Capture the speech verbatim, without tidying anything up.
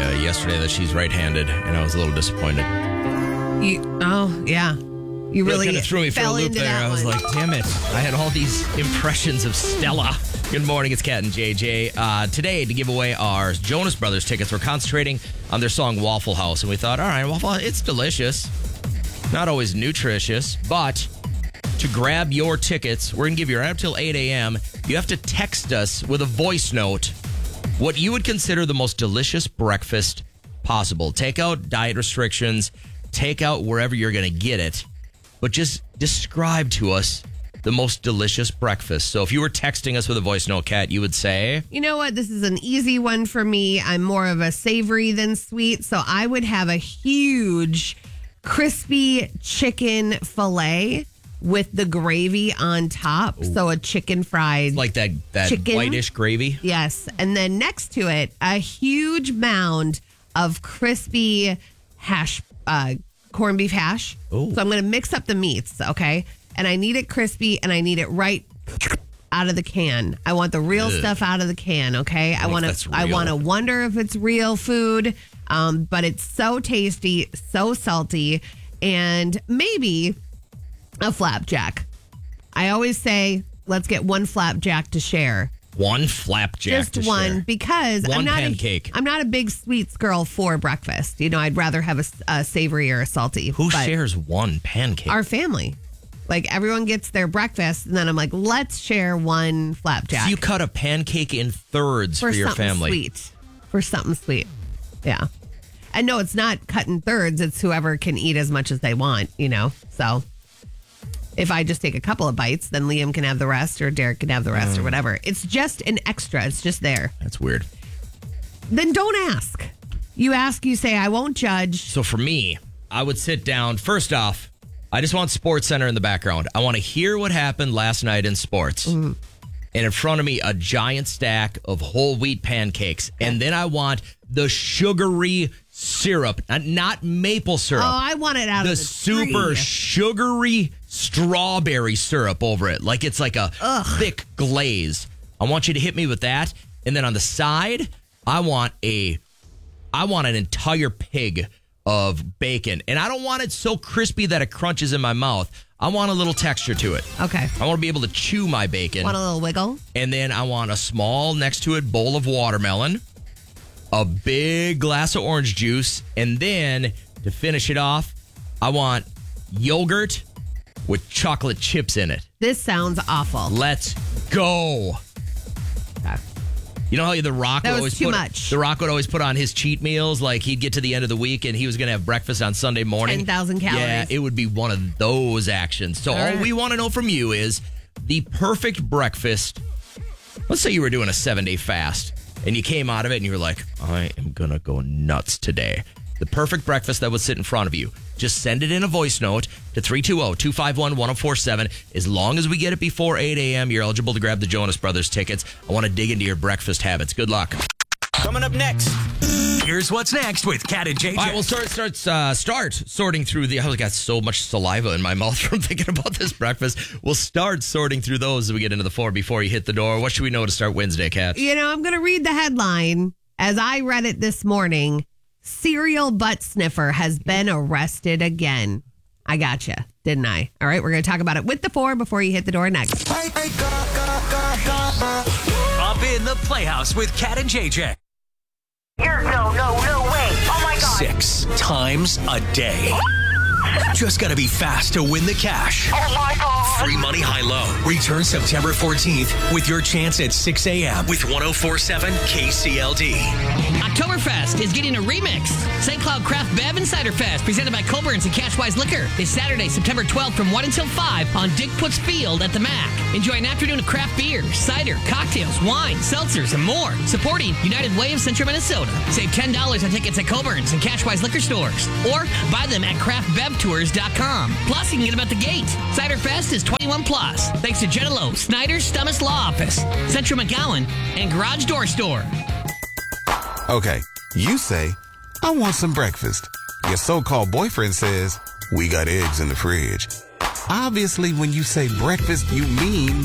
yesterday that she's right-handed, and I was a little disappointed. You, oh, yeah. You really, really kind of threw me for a fell loop into there. that I was one. like, damn it. I had all these impressions of Stella. Good morning. It's Kat and J J. Uh, today, to give away our Jonas Brothers tickets, we're concentrating on their song Waffle House. And we thought, all right, Waffle House, it's delicious. Not always nutritious, but to grab your tickets, we're going to give you right up till eight a.m. You have to text us with a voice note what you would consider the most delicious breakfast possible. Take out diet restrictions. Take out wherever you're going to get it. But just describe to us the most delicious breakfast. So if you were texting us with a voice note, Kat, you would say... You know what? This is an easy one for me. I'm more of a savory than sweet. So I would have a huge crispy chicken filet with the gravy on top. Ooh. So a chicken fried like that, that chicken. whitish gravy? Yes. And then next to it, a huge mound of crispy hash uh corned beef hash. Ooh. So I'm going to mix up the meats, okay? And I need it crispy, and I need it right out of the can. I want the real Ugh. stuff out of the can, okay? I, I want to. I want to wonder if it's real food, um, but it's so tasty, so salty, and maybe a flapjack. I always say, let's get one flapjack to share. One flapjack Just to one, share. because one I'm not pancake. A, I'm not a big sweets girl for breakfast. You know, I'd rather have a, a savory or a salty. Who shares one pancake? Our family. Like, everyone gets their breakfast, and then I'm like, let's share one flapjack. So you cut a pancake in thirds for, for your something family. Sweet. For something sweet. Yeah. And no, it's not cut in thirds. It's whoever can eat as much as they want, you know? So... if I just take a couple of bites, then Liam can have the rest, or Derek can have the rest, mm. or whatever. It's just an extra. It's just there. That's weird. Then don't ask. You ask, you say, I won't judge. So for me, I would sit down. First off, I just want Sports Center in the background. I want to hear what happened last night in sports. Mm. And in front of me, a giant stack of whole wheat pancakes. Okay. And then I want the sugary syrup, not maple syrup. Oh, I want it out the of the super tree. sugary strawberry syrup over it. Like it's like a Ugh. thick glaze. I want you to hit me with that. And then on the side, I want a, I want an entire pig of bacon. And I don't want it so crispy that it crunches in my mouth. I want a little texture to it. Okay. I want to be able to chew my bacon. Want a little wiggle? And then I want a small, next to it, bowl of watermelon, a big glass of orange juice, and then to finish it off, I want yogurt with chocolate chips in it. This sounds awful. Let's go. Okay. You know how the Rock that would was always too put much. The Rock would always put on his cheat meals, like he'd get to the end of the week and he was going to have breakfast on Sunday morning. ten thousand calories. Yeah, it would be one of those actions. So all, all right. we want to know from you is the perfect breakfast. Let's say you were doing a seven-day fast and you came out of it and you were like, I am going to go nuts today. The perfect breakfast that would sit in front of you. Just send it in a voice note to three two zero, two five one, one zero four seven. As long as we get it before eight a.m., you're eligible to grab the Jonas Brothers tickets. I want to dig into your breakfast habits. Good luck. Coming up next, here's what's next with Kat and J J. All right, we'll start, start, uh, start sorting through the... I got so much saliva in my mouth from thinking about this breakfast. We'll start sorting through those as we get into the floor before you hit the door. What should we know to start Wednesday, Kat? You know, I'm going to read the headline. As I read it this morning, serial butt sniffer has been arrested again. I gotcha, didn't I? All right, we're going to talk about it with the four before you hit the door next. Up in the Playhouse with Kat and J J. You're, no, no, no way. Oh, my God. Six times a day. Just got to be fast to win the cash. Oh, my God. Free money high-low. Return September fourteenth with your chance at six a.m. with one oh four point seven K C L D. Oktoberfest is getting a remix. Saint Cloud Craft Bev and Cider Fest, presented by Colburn's and Cashwise Liquor, is Saturday, September twelfth from one until five on Dick Putz Field at the Mac. Enjoy an afternoon of craft beer, cider, cocktails, wine, seltzers, and more. Supporting United Way of Central Minnesota. Save ten dollars on tickets at Colburn's and Cashwise Liquor stores. Or buy them at craft bev tours dot com. Plus, you can get them at the gate. Cider Fest is twenty-one plus. Thanks to Jenelo, Snyder's Stummis Law Office, Central McGowan, and Garage Door Store. Okay, you say, I want some breakfast. Your so-called boyfriend says, we got eggs in the fridge. Obviously, when you say breakfast, you mean